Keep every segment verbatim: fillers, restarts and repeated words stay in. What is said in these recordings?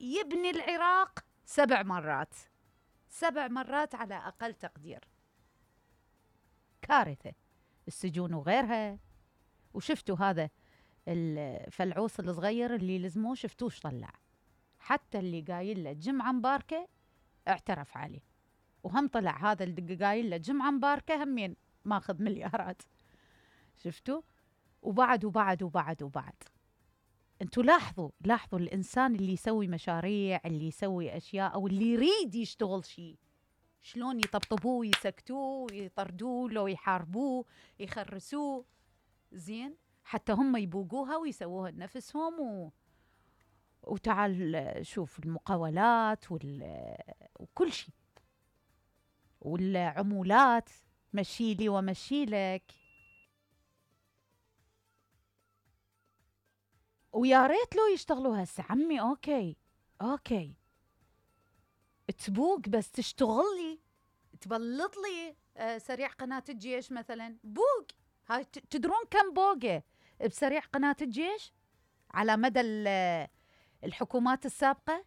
يبني العراق سبع مرات، سبع مرات على أقل تقدير. كارثة. السجون وغيرها. وشفتوا هذا الفلعوص الصغير اللي لزموه، شفتوش طلع، حتى اللي قايل له جمعة مباركة اعترف عليه، وهم طلع هذا اللي قايل له جمعة مباركة همين ماخذ مليارات. شفتوا؟ وبعد وبعد وبعد وبعد. انتوا لاحظوا لاحظوا الإنسان اللي يسوي مشاريع، اللي يسوي أشياء، أو اللي يريد يشتغل شيء، شلون يطبطبوه ويسكتوه ويطردوه لو يحاربوه يخرسوه. زين، حتى هم يبوقوها ويسووها لنفسهم و... وتعال شوف المقاولات وال... وكل شيء، والعمولات، مشيلي ومشيلك. ويا ريت لو يشتغلوا هسه عمي. اوكي اوكي تبوق، بس تشتغل لي، تبلط لي آه سريع قناة الجيش مثلا. بوق، هاي تدرون كم بوقه بسريع قناة الجيش على مدى الحكومات السابقة؟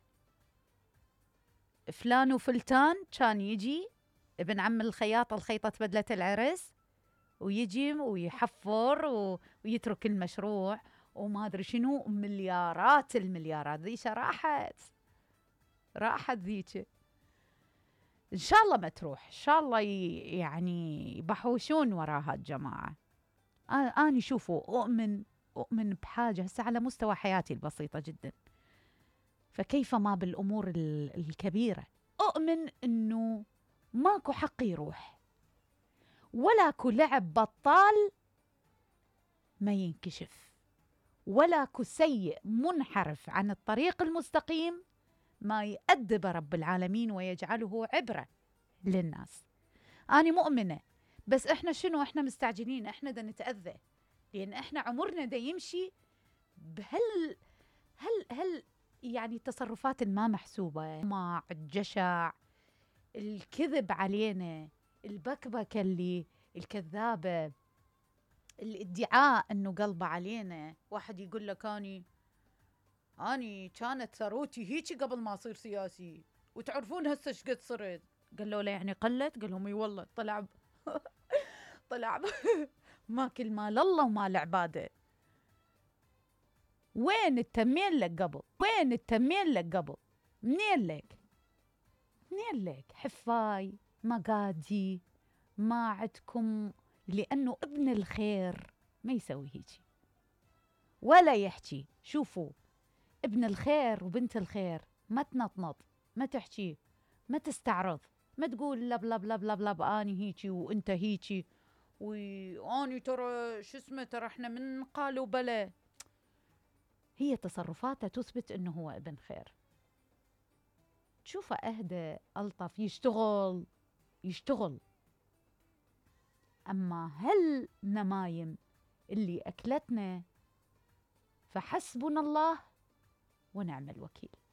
فلان وفلتان كان يجي ابن عم الخياط الخيطة بدلة العرس، ويجي ويحفر ويترك المشروع وما أدري شنو، مليارات المليارات. ذيك راحت راحت ذيك. إن شاء الله ما تروح، إن شاء الله يعني يبحوشون وراها الجماعة. أنا شوفوا أؤمن أؤمن بحاجة هسه على مستوى حياتي البسيطة جدا، فكيف ما بالأمور الكبيرة. أؤمن أنه ماكو حق يروح، ولاكو لعب بطال ما ينكشف، ولاكو سيء منحرف عن الطريق المستقيم ما يأدب رب العالمين ويجعله عبرة للناس. أنا مؤمنة، بس إحنا شنو؟ إحنا مستعجلين، إحنا دا نتأذى، لأن إحنا عمرنا دا يمشي بهال هل هل يعني تصرفات ما محسوبة، مع الجشع، الكذب علينا، البكبكة اللي الكذابة، الادعاء أنه قلبه علينا. واحد يقول لك أني أني كانت ثروتي هيك قبل ما أصير سياسي، وتعرفون هسه شقد صرت. قالوا له يعني قلت؟ قال لهم اي والله طلع ب... طلع ب... ماكل مال الله ومال عباده. وين التمين لك قبل؟ وين التمين لك قبل؟ منين لك؟ منين لك حفاي مقادي ما عندكم؟ لأنه ابن الخير ما يسوي هيك ولا يحكي. شوفوا، ابن الخير وبنت الخير ما تنطنط، ما تحكي، ما تستعرض، ما تقول لب لب لب لب لب اني هيجي وانت هيجي واني ترى شو اسمه ترى احنا من قالوا بلا. هي تصرفاته تثبت انه هو ابن خير. تشوفه اهدى الطف، يشتغل يشتغل. اما هل نمايم اللي اكلتنا فحسبنا الله ونعم الوكيل.